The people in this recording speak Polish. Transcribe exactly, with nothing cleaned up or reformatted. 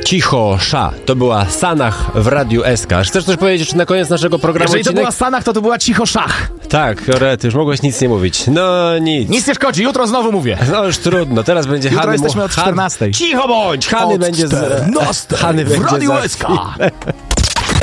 Cicho Sza. To była Sanach w Radiu S K. Chcesz coś powiedzieć na koniec naszego programu? Jeżeli to odcinek? była Sanach, to to była Cicho Szach. Tak, Rety, już mogłeś nic nie mówić. No nic. Nic nie szkodzi, jutro znowu mówię. No już trudno, teraz będzie Jutro Hany... jesteśmy od czternastej. Cicho bądź! Hany Od będzie z... czternastej Hany w będzie Radiu za S K. chwilę.